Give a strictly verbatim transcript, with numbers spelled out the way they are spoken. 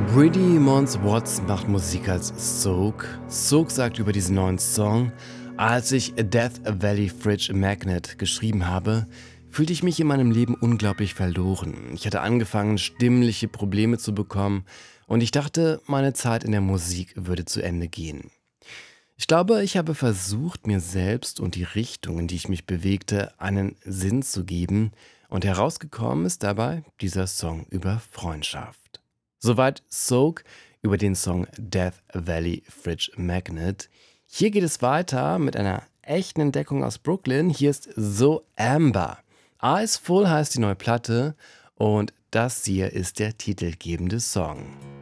Brady Mons Watts macht Musik als Soak. Soak sagt über diesen neuen Song: Als ich Death Valley Fridge Magnet geschrieben habe, fühlte ich mich in meinem Leben unglaublich verloren. Ich hatte angefangen, stimmliche Probleme zu bekommen und ich dachte, meine Zeit in der Musik würde zu Ende gehen. Ich glaube, ich habe versucht, mir selbst und die Richtung, in die ich mich bewegte, einen Sinn zu geben, und herausgekommen ist dabei dieser Song über Freundschaft. Soweit Soak über den Song Death Valley Fridge Magnet. Hier geht es weiter mit einer echten Entdeckung aus Brooklyn. Hier ist So Amber. Eyes Full heißt die neue Platte und das hier ist der titelgebende Song.